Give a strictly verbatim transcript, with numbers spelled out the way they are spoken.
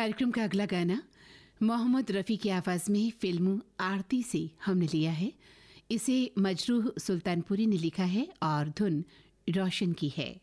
कार्यक्रम का अगला गाना मोहम्मद रफ़ी की आवाज़ में फिल्म आरती से हमने लिया है। इसे मजरूह सुल्तानपुरी ने लिखा है और धुन रोशन की है।